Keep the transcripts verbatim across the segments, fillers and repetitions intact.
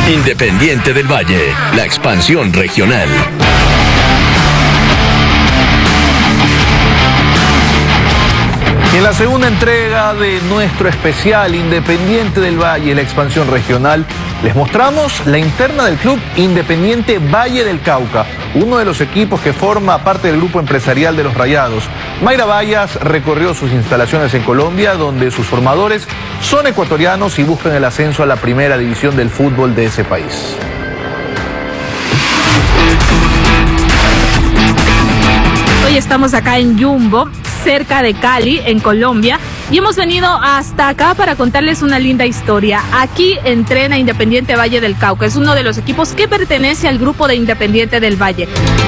Independiente del Valle, la expansión regional. En la segunda entrega de nuestro especial Independiente del Valle, la expansión regional, les mostramos la interna del club Independiente Valle del Cauca, uno de los equipos que forma parte del grupo empresarial de los Rayados. Mayra Bayas recorrió sus instalaciones en Colombia, donde sus formadores son ecuatorianos y buscan el ascenso a la primera división del fútbol de ese país. Hoy estamos acá en Jumbo, cerca de Cali, en Colombia, y hemos venido hasta acá para contarles una linda historia. Aquí entrena Independiente Valle del Cauca, es uno de los equipos que pertenece al grupo de Independiente del Valle.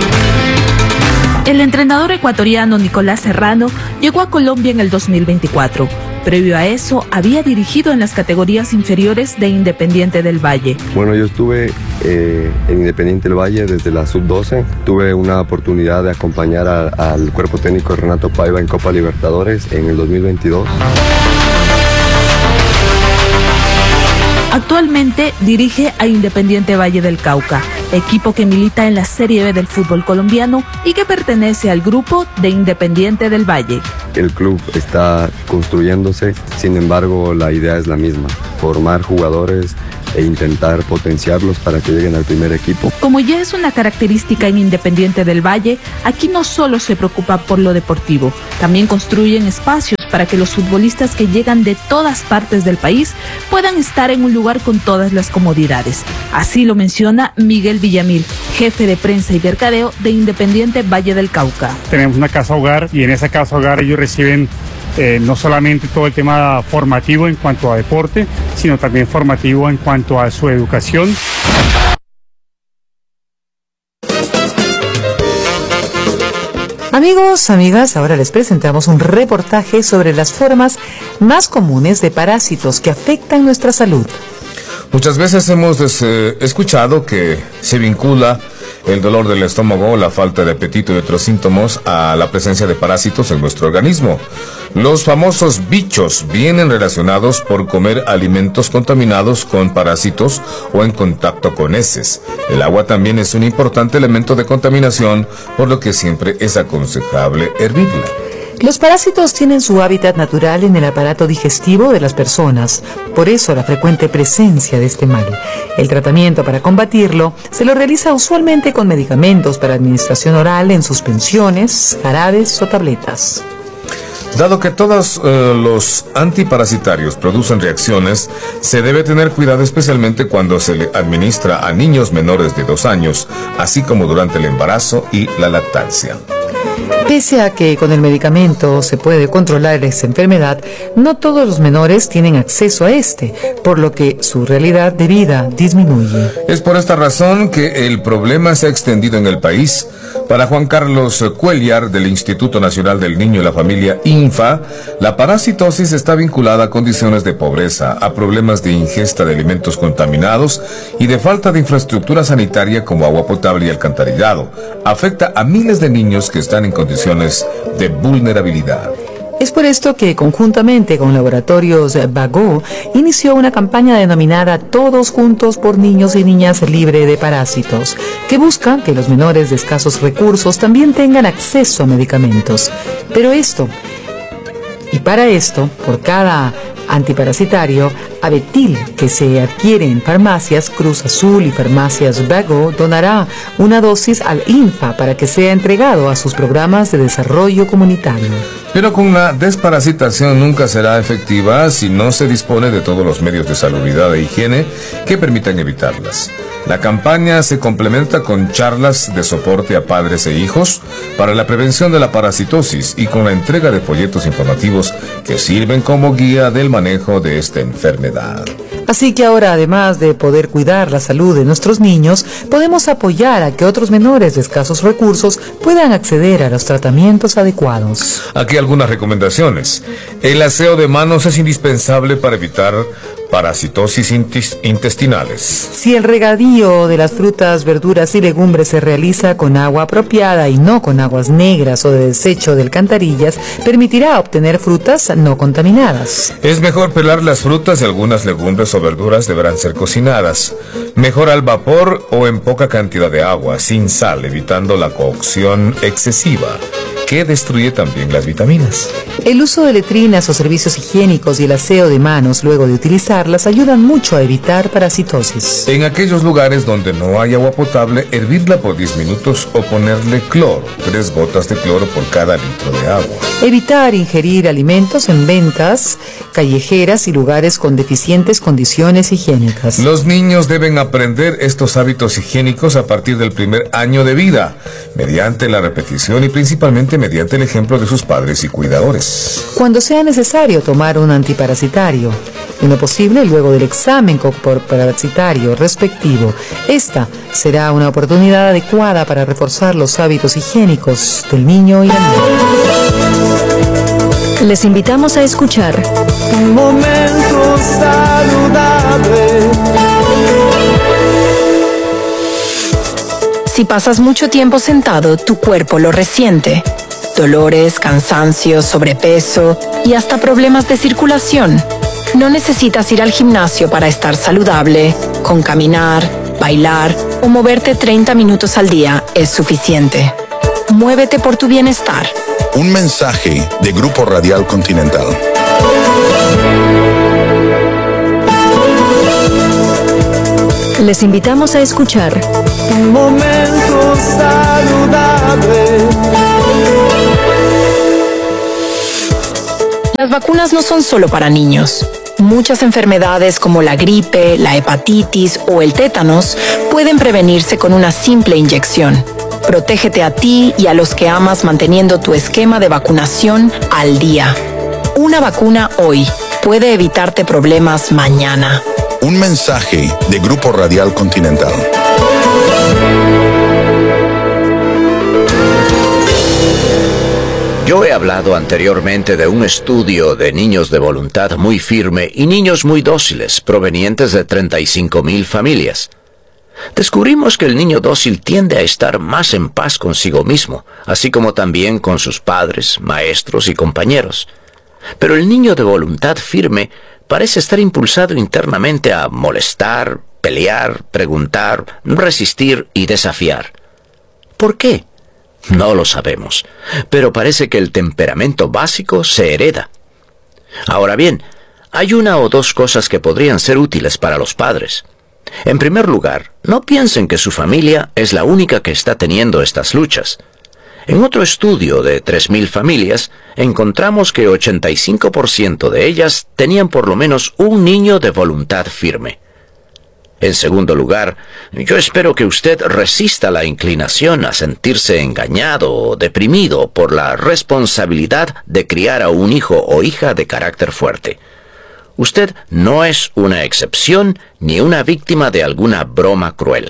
El entrenador ecuatoriano Nicolás Serrano llegó a Colombia en el dos mil veinticuatro. Previo a eso, había dirigido en las categorías inferiores de Independiente del Valle. Bueno, yo estuve eh, en Independiente del Valle desde la sub doce. Tuve una oportunidad de acompañar a, al cuerpo técnico de Renato Paiva en Copa Libertadores en el dos mil veintidós. Actualmente dirige a Independiente Valle del Cauca, equipo que milita en la Serie B del fútbol colombiano y que pertenece al grupo de Independiente del Valle. El club está construyéndose, sin embargo la idea es la misma, formar jugadores e intentar potenciarlos para que lleguen al primer equipo. Como ya es una característica en Independiente del Valle, aquí no solo se preocupa por lo deportivo, también construyen espacios para que los futbolistas que llegan de todas partes del país puedan estar en un lugar con todas las comodidades. Así lo menciona Miguel Villamil, jefe de prensa y mercadeo de Independiente Valle del Cauca. Tenemos una casa hogar y en esa casa hogar ellos reciben eh, no solamente todo el tema formativo en cuanto a deporte, sino también formativo en cuanto a su educación. Amigos, amigas, ahora les presentamos un reportaje sobre las formas más comunes de parásitos que afectan nuestra salud. Muchas veces hemos eh, escuchado que se vincula el dolor del estómago, la falta de apetito y otros síntomas a la presencia de parásitos en nuestro organismo. Los famosos bichos vienen relacionados por comer alimentos contaminados con parásitos o en contacto con heces. El agua también es un importante elemento de contaminación, por lo que siempre es aconsejable hervirla. Los parásitos tienen su hábitat natural en el aparato digestivo de las personas, por eso la frecuente presencia de este mal. El tratamiento para combatirlo se lo realiza usualmente con medicamentos para administración oral en suspensiones, jarabes o tabletas. Dado que todos eh, los antiparasitarios producen reacciones, se debe tener cuidado especialmente cuando se le administra a niños menores de dos años, así como durante el embarazo y la lactancia. Pese a que con el medicamento se puede controlar esta enfermedad, no todos los menores tienen acceso a este, por lo que su realidad de vida disminuye. Es por esta razón que el problema se ha extendido en el país. Para Juan Carlos Cuellar, del Instituto Nacional del Niño y la Familia INFA, la parasitosis está vinculada a condiciones de pobreza, a problemas de ingesta de alimentos contaminados y de falta de infraestructura sanitaria como agua potable y alcantarillado. Afecta a miles de niños que están en condiciones de vulnerabilidad. Es por esto que, conjuntamente con Laboratorios Bagó, inició una campaña denominada Todos Juntos por Niños y Niñas Libre de Parásitos, que busca que los menores de escasos recursos también tengan acceso a medicamentos. Pero esto, y para esto, por cada antiparasitario, Abetil, que se adquiere en farmacias Cruz Azul y farmacias Bagó, donará una dosis al INFA para que sea entregado a sus programas de desarrollo comunitario. Pero con la desparasitación nunca será efectiva si no se dispone de todos los medios de salubridad e higiene que permitan evitarlas. La campaña se complementa con charlas de soporte a padres e hijos para la prevención de la parasitosis y con la entrega de folletos informativos que sirven como guía del manejo de esta enfermedad. Así que ahora, además de poder cuidar la salud de nuestros niños, podemos apoyar a que otros menores de escasos recursos puedan acceder a los tratamientos adecuados. Aquí algunas recomendaciones. El aseo de manos es indispensable para evitar parasitosis intestinales. Si el regadío de las frutas, verduras y legumbres se realiza con agua apropiada y no con aguas negras o de desecho de alcantarillas, permitirá obtener frutas no contaminadas. Es mejor pelar las frutas y algunas legumbres o verduras deberán ser cocinadas. Mejor al vapor o en poca cantidad de agua, sin sal, evitando la cocción excesiva, que destruye también las vitaminas. El uso de letrinas o servicios higiénicos y el aseo de manos luego de utilizarlas ayudan mucho a evitar parasitosis. En aquellos lugares donde no hay agua potable, hervirla por diez minutos o ponerle cloro, tres gotas de cloro por cada litro de agua. Evitar ingerir alimentos en ventas callejeras y lugares con deficientes condiciones higiénicas. Los niños deben aprender estos hábitos higiénicos a partir del primer año de vida, mediante la repetición y principalmente mediante el ejemplo de sus padres y cuidadores. Cuando sea necesario tomar un antiparasitario, en lo posible luego del examen parasitario respectivo. Esta será una oportunidad adecuada para reforzar los hábitos higiénicos del niño y la niña. Les invitamos a escuchar Un momento saludable. Si pasas mucho tiempo sentado, tu cuerpo lo resiente. Dolores, cansancio, sobrepeso y hasta problemas de circulación. No necesitas ir al gimnasio para estar saludable. Con caminar, bailar o moverte treinta minutos al día es suficiente. Muévete por tu bienestar. Un mensaje de Grupo Radial Continental. Les invitamos a escuchar Un momento saludable. Las vacunas no son solo para niños. Muchas enfermedades como la gripe, la hepatitis o el tétanos pueden prevenirse con una simple inyección. Protégete a ti y a los que amas manteniendo tu esquema de vacunación al día. Una vacuna hoy puede evitarte problemas mañana. Un mensaje de Grupo Radial Continental. Yo he hablado anteriormente de un estudio de niños de voluntad muy firme y niños muy dóciles, provenientes de treinta y cinco mil familias. Descubrimos que el niño dócil tiende a estar más en paz consigo mismo, así como también con sus padres, maestros y compañeros. Pero el niño de voluntad firme parece estar impulsado internamente a molestar, pelear, preguntar, resistir y desafiar. ¿Por qué? No lo sabemos, pero parece que el temperamento básico se hereda. Ahora bien, hay una o dos cosas que podrían ser útiles para los padres. En primer lugar, no piensen que su familia es la única que está teniendo estas luchas. En otro estudio de tres mil familias, encontramos que ochenta y cinco por ciento de ellas tenían por lo menos un niño de voluntad firme. En segundo lugar, yo espero que usted resista la inclinación a sentirse engañado o deprimido por la responsabilidad de criar a un hijo o hija de carácter fuerte. Usted no es una excepción ni una víctima de alguna broma cruel.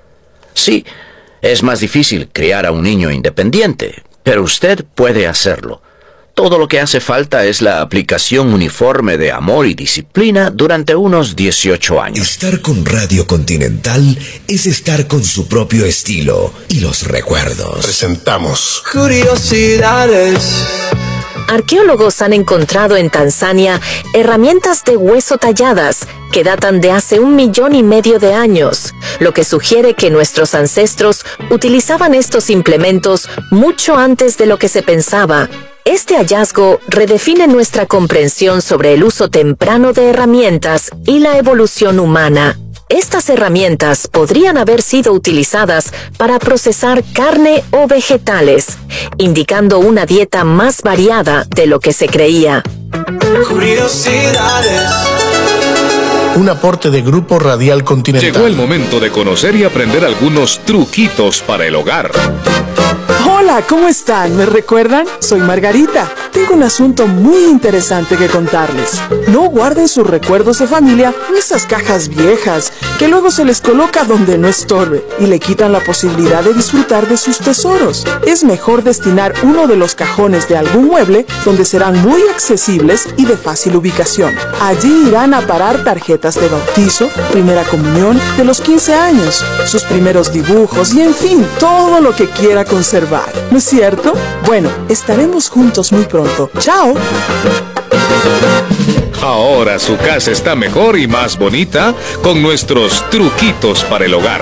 Sí, es más difícil criar a un niño independiente, pero usted puede hacerlo. Todo lo que hace falta es la aplicación uniforme de amor y disciplina durante unos dieciocho años. Estar con Radio Continental es estar con su propio estilo y los recuerdos. Presentamos Curiosidades. Arqueólogos han encontrado en Tanzania herramientas de hueso talladas que datan de hace un millón y medio de años, lo que sugiere que nuestros ancestros utilizaban estos implementos mucho antes de lo que se pensaba. Este hallazgo redefine nuestra comprensión sobre el uso temprano de herramientas y la evolución humana. Estas herramientas podrían haber sido utilizadas para procesar carne o vegetales, indicando una dieta más variada de lo que se creía. Curiosidades. un aporte de Grupo Radial Continental. Llegó el momento de conocer y aprender algunos truquitos para el hogar. Hola, ¿cómo están? ¿Me recuerdan? Soy Margarita. Tengo un asunto muy interesante que contarles. No guarden sus recuerdos de familia en esas cajas viejas, que luego se les coloca donde no estorbe y le quitan la posibilidad de disfrutar de sus tesoros. Es mejor destinar uno de los cajones de algún mueble donde serán muy accesibles y de fácil ubicación. Allí irán a parar tarjetas de bautizo, primera comunión, de los quince años, sus primeros dibujos y en fin, todo lo que quiera conservar. ¿No es cierto? Bueno, estaremos juntos muy pronto. ¡Chao! Ahora su casa está mejor y más bonita con nuestros truquitos para el hogar.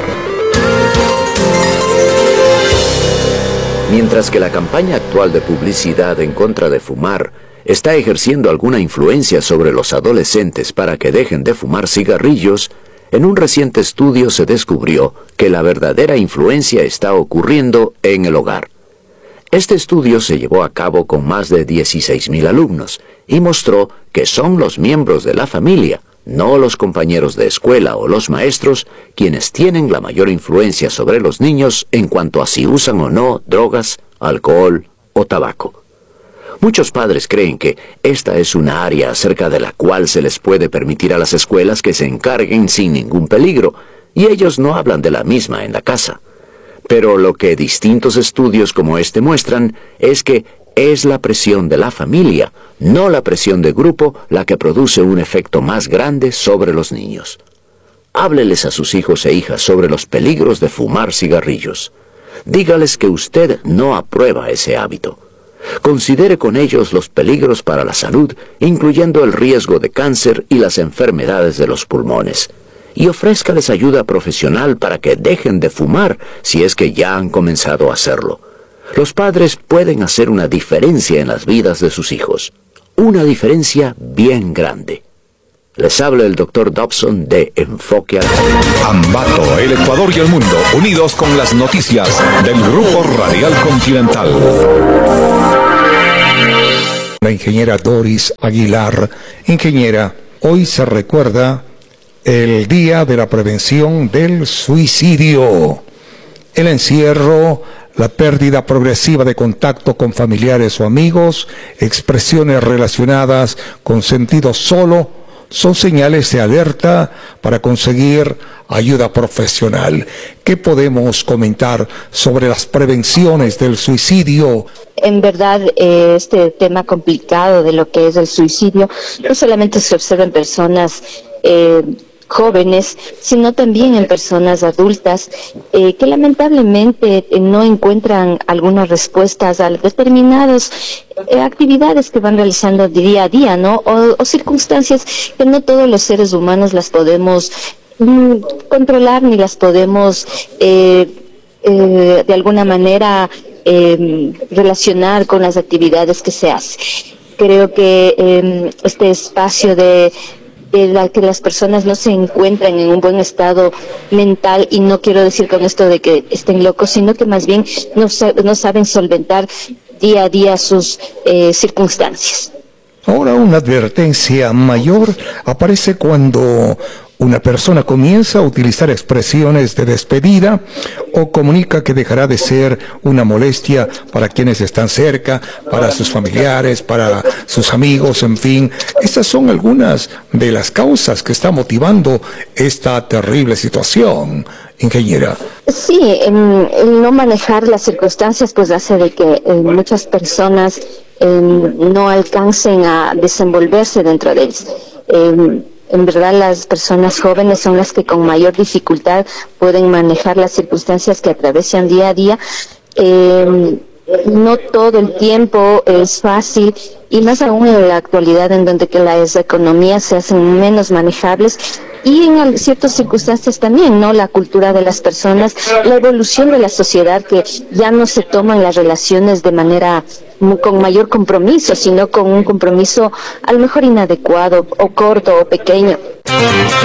Mientras que la campaña actual de publicidad en contra de fumar está ejerciendo alguna influencia sobre los adolescentes para que dejen de fumar cigarrillos, en un reciente estudio se descubrió que la verdadera influencia está ocurriendo en el hogar. Este estudio se llevó a cabo con más de dieciséis mil alumnos y mostró que son los miembros de la familia, no los compañeros de escuela o los maestros, quienes tienen la mayor influencia sobre los niños en cuanto a si usan o no drogas, alcohol o tabaco. Muchos padres creen que esta es una área acerca de la cual se les puede permitir a las escuelas que se encarguen sin ningún peligro, y ellos no hablan de la misma en la casa. Pero lo que distintos estudios como este muestran es que es la presión de la familia, no la presión de grupo, la que produce un efecto más grande sobre los niños. Hábleles a sus hijos e hijas sobre los peligros de fumar cigarrillos. Dígales que usted no aprueba ese hábito. Considere con ellos los peligros para la salud, incluyendo el riesgo de cáncer y las enfermedades de los pulmones. Y ofrézcales ayuda profesional para que dejen de fumar si es que ya han comenzado a hacerlo. Los padres pueden hacer una diferencia en las vidas de sus hijos. Una diferencia bien grande. Les habla el doctor Dobson de Enfoque al Ambato, el Ecuador y el mundo, unidos con las noticias del Grupo Radial Continental. La ingeniera Doris Aguilar. Ingeniera, hoy se recuerda el Día de la Prevención del Suicidio. El encierro, la pérdida progresiva de contacto con familiares o amigos, expresiones relacionadas con sentido solo, son señales de alerta para conseguir ayuda profesional. ¿Qué podemos comentar sobre las prevenciones del suicidio? En verdad, eh, este tema complicado de lo que es el suicidio, no solamente se observa en personas eh, jóvenes, sino también en personas adultas eh, que lamentablemente eh, no encuentran algunas respuestas a determinadas eh, actividades que van realizando día a día, ¿no? O, o circunstancias que no todos los seres humanos las podemos mm, controlar ni las podemos eh, eh, de alguna manera eh, relacionar con las actividades que se hacen. Creo que eh, este espacio de de la que las personas no se encuentran en un buen estado mental, y no quiero decir con esto de que estén locos, sino que más bien no, no saben solventar día a día sus eh, circunstancias. Ahora, una advertencia mayor aparece cuando una persona comienza a utilizar expresiones de despedida o comunica que dejará de ser una molestia para quienes están cerca, para sus familiares, para sus amigos, en fin. Estas son algunas de las causas que está motivando esta terrible situación, ingeniera. Sí, el, el no manejar las circunstancias pues hace de que eh, muchas personas eh, no alcancen a desenvolverse dentro de ellas. Eh, En verdad, las personas jóvenes son las que con mayor dificultad pueden manejar las circunstancias que atravesan día a día. Eh, no todo el tiempo es fácil, y más aún en la actualidad, en donde que las economías se hacen menos manejables, y en ciertas circunstancias también, ¿no? La cultura de las personas, la evolución de la sociedad, que ya no se toman las relaciones de manera con mayor compromiso, sino con un compromiso a lo mejor inadecuado o corto o pequeño.